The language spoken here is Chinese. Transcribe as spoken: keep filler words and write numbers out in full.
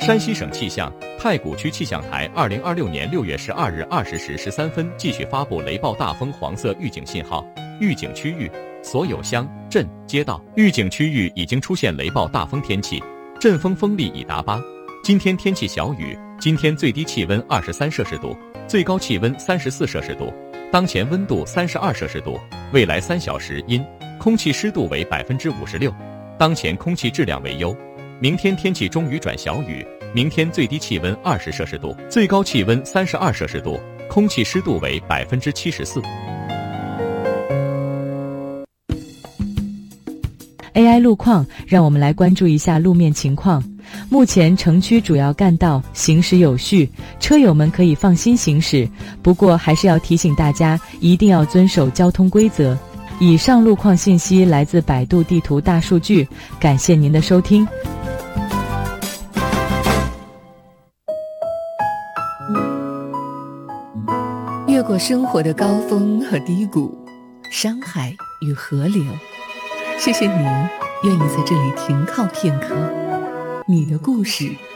山西省气象太谷区气象台二零二六年六月十二日二十时十三分继续发布雷暴大风黄色预警信号，预警区域所有乡镇街道预警区域已经出现雷暴大风天气，阵风风力已达八。今天天气小雨，今天最低气温二十三摄氏度，最高气温三十四摄氏度，当前温度三十二摄氏度，未来三小时阴，空气湿度为百分之五十六，当前空气质量为优。明天天气中雨转小雨，明天最低气温二十摄氏度，最高气温三十二摄氏度，空气湿度为百分之七十四。 A I 路况，让我们来关注一下路面情况。目前城区主要干道行驶有序，车友们可以放心行驶，不过还是要提醒大家一定要遵守交通规则。以上路况信息来自百度地图大数据，感谢您的收听。 越过生活的高峰和低谷，山海与河流，谢谢你愿意在这里停靠片刻，你的故事